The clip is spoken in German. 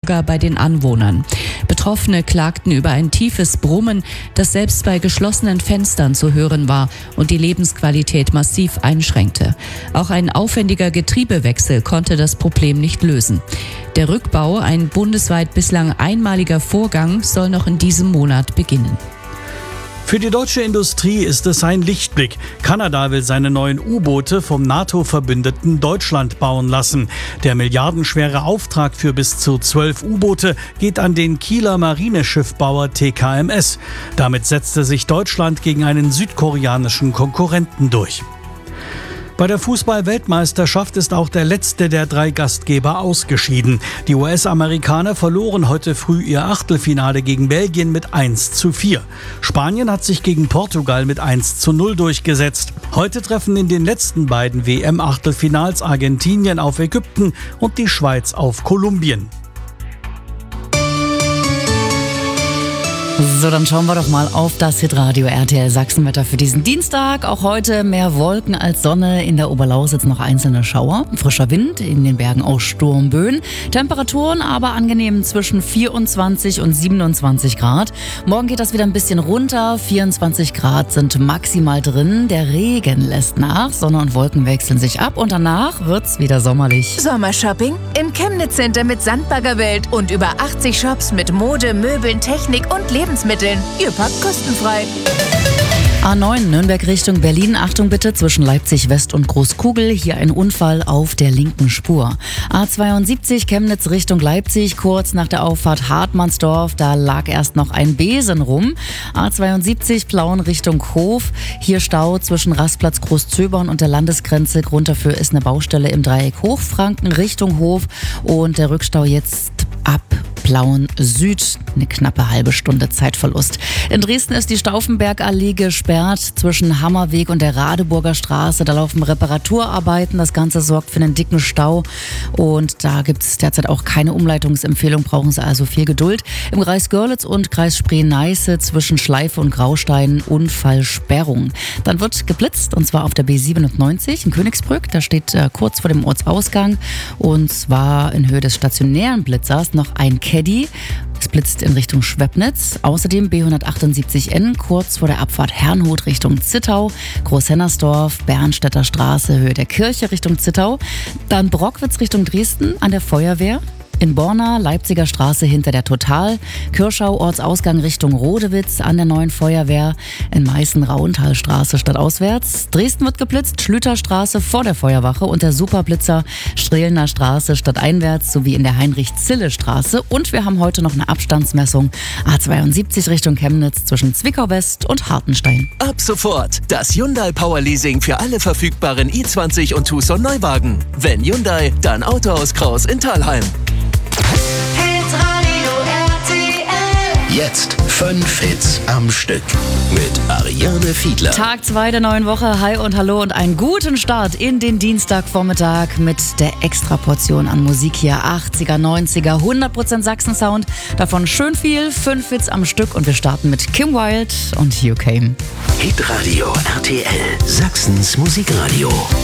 sogar bei den Anwohnern. Betroffene klagten über ein tiefes Brummen, das selbst bei geschlossenen Fenstern zu hören war und die Lebensqualität massiv einschränkte. Auch ein aufwendiger Getriebewechsel konnte das Problem nicht lösen. Der Rückbau, ein bundesweit bislang einmaliger Vorgang, soll noch in diesem Monat beginnen. Für die deutsche Industrie ist es ein Lichtblick. Kanada will seine neuen U-Boote vom NATO-Verbündeten Deutschland bauen lassen. Der milliardenschwere Auftrag für bis zu 12 U-Boote geht an den Kieler Marineschiffbauer TKMS. Damit setzte sich Deutschland gegen einen südkoreanischen Konkurrenten durch. Bei der Fußball-Weltmeisterschaft ist auch der letzte der 3 Gastgeber ausgeschieden. Die US-Amerikaner verloren heute früh ihr Achtelfinale gegen Belgien mit 1:4. Spanien hat sich gegen Portugal mit 1:0 durchgesetzt. Heute treffen in den letzten beiden WM-Achtelfinals Argentinien auf Ägypten und die Schweiz auf Kolumbien. So, dann schauen wir doch mal auf das Hitradio RTL Sachsenwetter für diesen Dienstag. Auch heute mehr Wolken als Sonne, in der Oberlausitz noch einzelne Schauer. Frischer Wind, in den Bergen auch Sturmböen. Temperaturen aber angenehm zwischen 24 und 27 Grad. Morgen geht das wieder ein bisschen runter. 24 Grad sind maximal drin. Der Regen lässt nach. Sonne und Wolken wechseln sich ab und danach wird's wieder sommerlich. Sommershopping im Chemnitz Center mit Sandbaggerwelt und über 80 Shops mit Mode, Möbeln, Technik und Lebensmitteln. Ihr packt kostenfrei. A9 Nürnberg Richtung Berlin. Achtung bitte, zwischen Leipzig West und Großkugel. Hier ein Unfall auf der linken Spur. A72 Chemnitz Richtung Leipzig. Kurz nach der Auffahrt Hartmannsdorf. Da lag erst noch ein Besen rum. A72 Plauen Richtung Hof. Hier Stau zwischen Rastplatz Großzöbern und der Landesgrenze. Grund dafür ist eine Baustelle im Dreieck Hochfranken Richtung Hof. Und der Rückstau jetzt ab Plauen Süd. Eine knappe halbe Stunde Zeitverlust. In Dresden ist die Stauffenbergallee gesperrt zwischen Hammerweg und der Radeburger Straße. Da laufen Reparaturarbeiten. Das Ganze sorgt für einen dicken Stau. Und da gibt es derzeit auch keine Umleitungsempfehlung. Brauchen Sie also viel Geduld. Im Kreis Görlitz und Kreis Spree-Neiße zwischen Schleife und Graustein Unfallsperrung. Dann wird geblitzt und zwar auf der B97 in Königsbrück. Da steht kurz vor dem Ortsausgang und zwar in Höhe des stationären Blitzers noch ein Caddy. Es blitzt in Richtung Schwebnitz. Außerdem B178N kurz vor der Abfahrt Herrnhut Richtung Zittau. Großhennersdorf, Bernstädter Straße, Höhe der Kirche Richtung Zittau. Dann Brockwitz Richtung Dresden an der Feuerwehr. In Borna, Leipziger Straße hinter der Total, Kirschau, Ortsausgang Richtung Rodewitz an der neuen Feuerwehr, in Meißen, Rauenthalstraße stadtauswärts. Dresden wird geblitzt, Schlüterstraße vor der Feuerwache und der Superblitzer Strehlener Straße stadteinwärts sowie in der Heinrich-Zille-Straße. Und wir haben heute noch eine Abstandsmessung A72 Richtung Chemnitz zwischen Zwickau West und Hartenstein. Ab sofort das Hyundai Power Leasing für alle verfügbaren i20 und Tucson Neuwagen. Wenn Hyundai, dann Autohaus Kraus in Thalheim. Hitradio RTL. Jetzt 5 Hits am Stück mit Ariane Fiedler. Tag 2 der neuen Woche. Hi und hallo und einen guten Start in den Dienstagvormittag mit der Extraportion an Musik hier. 80er, 90er, 100% Sachsen-Sound. Davon schön viel, 5 Hits am Stück und wir starten mit Kim Wilde und You Came. Hitradio RTL, Sachsens Musikradio.